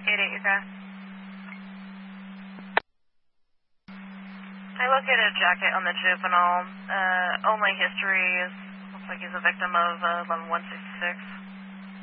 8-8, you guys. I located a jacket on the juvenile. Only history is, looks like he's a victim of 11166.